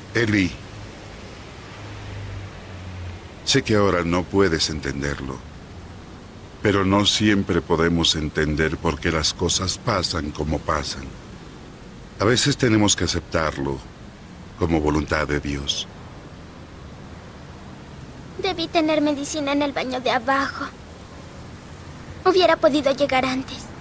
Ellie, sé que ahora no puedes entenderlo, pero no siempre podemos entender por qué las cosas pasan como pasan. A veces tenemos que aceptarlo como voluntad de Dios. Debí tener medicina en el baño de abajo. Hubiera podido llegar antes.